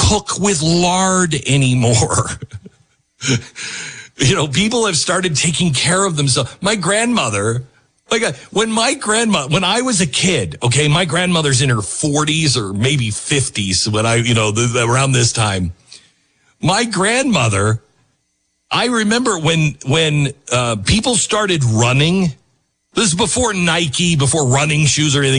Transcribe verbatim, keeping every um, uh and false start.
cook with lard anymore. You know, people have started taking care of themselves. My grandmother, like uh, when my grandma, when I was a kid, okay, my grandmother's in her forties or maybe fifties when I, you know, the, the, around this time. My grandmother, I remember when, when uh, people started running. This is before Nike, before running shoes or anything.